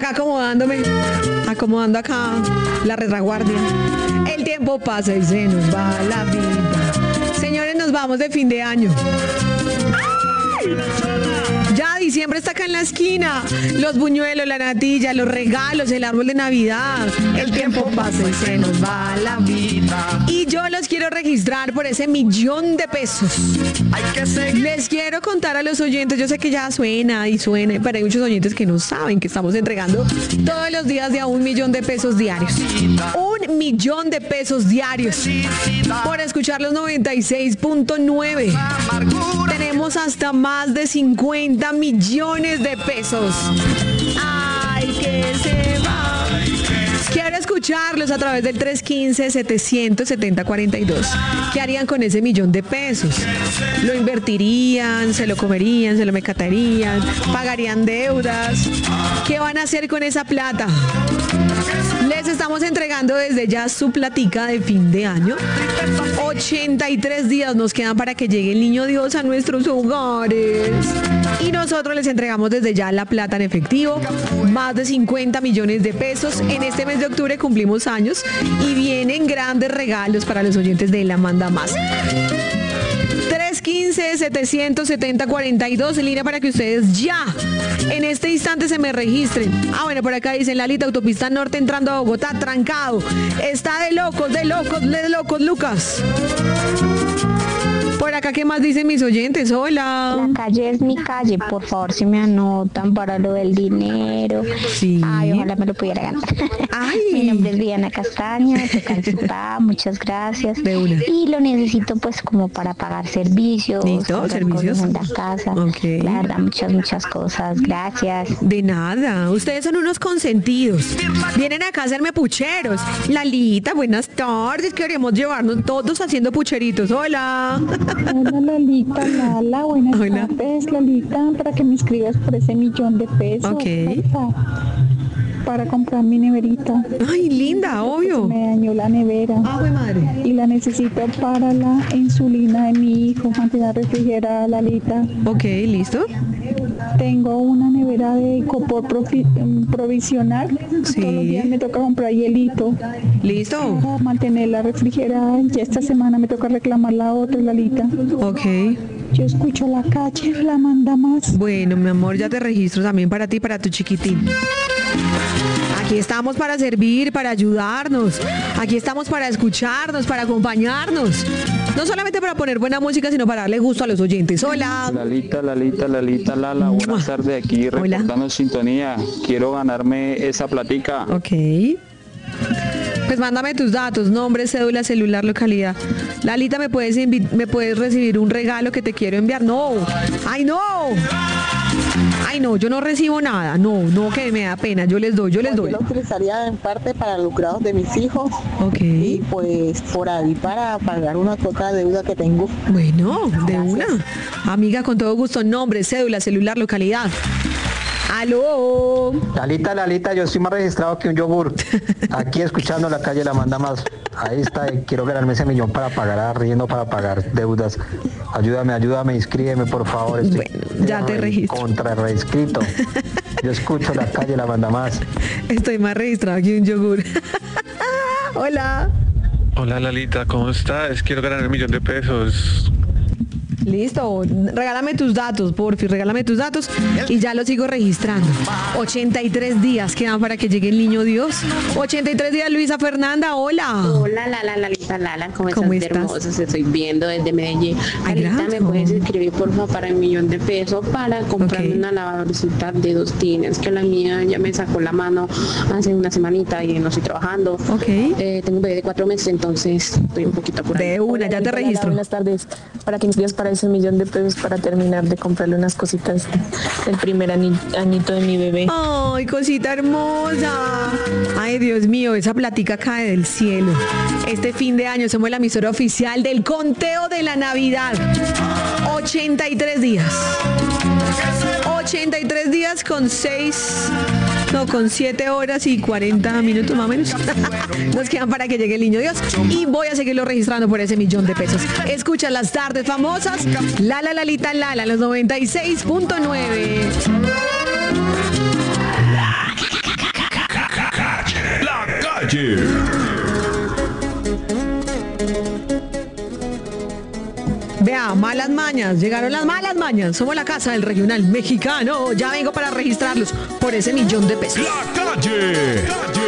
acomodando acá la retaguardia. El tiempo pasa y se nos va la vida. Señores, nos vamos de fin de año. Ya diciembre está acá en la esquina. Los buñuelos, la natilla, los regalos, el árbol de Navidad. El tiempo pasa y se nos va la vida. Y yo los quiero registrar por ese $1,000,000. Les quiero contar a los oyentes, yo sé que ya suena, pero hay muchos oyentes que no saben que estamos entregando todos los días de a $1,000,000 diarios. $1,000,000 diarios por escuchar los 96.9. Tenemos hasta más de 50 millones de pesos. ¡Ay, que se va! Quiero escucharlos a través del 315-770-42. ¿Qué harían con ese $1,000,000? ¿Lo invertirían? ¿Se lo comerían? ¿Se lo mecatarían? ¿Pagarían deudas? ¿Qué van a hacer con esa plata? Les estamos entregando desde ya su platica de fin de año. 83 días nos quedan para que llegue el niño Dios a nuestros hogares. Y nosotros les entregamos desde ya la plata en efectivo. Más de 50 millones de pesos. En este mes de octubre cumplimos años y vienen grandes regalos para los oyentes de La Manda Más. 315-770-42 en línea para que ustedes ya en este instante se me registren. Bueno, por acá dicen Lalita, autopista norte entrando a Bogotá, trancado. Está de locos, Lucas. Por acá, ¿qué más dicen mis oyentes? Hola. La calle es mi calle, por favor, si me anotan para lo del dinero. Sí. Ay, ojalá me lo pudiera ganar. Ay. Mi nombre es Diana Castaña, de Cancipá, muchas gracias. De una. Y lo necesito pues como para pagar servicios. ¿Listo? ¿Servicios? En la casa. Okay. La verdad, muchas cosas, gracias. De nada, ustedes son unos consentidos. Vienen acá a hacerme pucheros. Lalita, buenas tardes, queremos llevarnos todos haciendo pucheritos. Hola. Hola Lalita, buenas tardes Lalita, para que me inscribas por ese $1,000,000. Ok. Para comprar mi neverita. Ay, linda, obvio. Me dañó la nevera. ¡Ay, madre! Y la necesito para la insulina de mi hijo, mantener refrigerada, Lalita. Ok, ¿listo? Tengo una nevera de icopor provisional. Sí. Todos los días me toca comprar hielito. ¿Listo? Para mantenerla refrigerada. Ya esta semana me toca reclamar la otra, Lalita. Ok. Yo escucho La Calle, La Manda Más. Bueno, mi amor, ya te registro también para ti, para tu chiquitín. Aquí estamos para servir, para ayudarnos. Aquí estamos para escucharnos, para acompañarnos. No solamente para poner buena música, sino para darle gusto a los oyentes. Hola. Lalita, Lala. Buenas tardes, aquí reportando en sintonía. Quiero ganarme esa platica. Ok. Pues mándame tus datos, nombre, cédula, celular, localidad. Lalita, ¿me puedes recibir un regalo que te quiero enviar? No. ¡Ay, no! Ay, no, yo no recibo nada. No, que me da pena. Yo les doy. Yo lo utilizaría en parte para los grados de mis hijos. Ok. Y pues por ahí para pagar una cuota de deuda que tengo. Bueno, de una. Amiga, con todo gusto, nombre, cédula, celular, localidad. ¡Aló! Lalita, yo estoy más registrado que un yogur. Aquí escuchando La Calle, La Manda Más. Ahí está, quiero ganarme ese $1,000,000 para pagar arriendo, para pagar deudas. Ayúdame, inscríbeme, por favor. Estoy ya te registro. Contra reescrito. Yo escucho La Calle, La Manda Más. Estoy más registrado que un yogur. Hola. Hola Lalita, ¿cómo estás? Quiero ganar $1,000,000. Listo, regálame tus datos, porfi, regálame tus datos y ya los sigo registrando. 83 días quedan para que llegue el niño Dios. 83 días, Luisa Fernanda, hola. Hola, Lalita, ¿cómo estás? Hermosas, estoy viendo desde Medellín. Lalita, ¿me puedes escribir, por favor, para $1,000,000 para comprarme una lavadorcita de 2 tines? Que la mía ya me sacó la mano hace una semanita y no estoy trabajando. Ok. Tengo un bebé de 4 meses, entonces estoy un poquito apurada. De una, ya te registro. Buenas tardes, para que me inscribas para ese $1,000,000 para terminar de comprarle unas cositas del primer añito de mi bebé. Ay, cosita hermosa. Ay, Dios mío, esa platica cae del cielo. Este fin de año somos la emisora oficial del conteo de la Navidad. 83 días. 83 días con 7 horas y 40 minutos más o menos. Nos quedan para que llegue el niño Dios. Y voy a seguirlo registrando por ese $1,000,000. Escucha las tardes famosas. Lalita, los 96.9. calle. Vea, malas mañas, llegaron las malas mañas. Somos la casa del regional mexicano. Ya vengo para registrarlos por ese $1,000,000. La calle.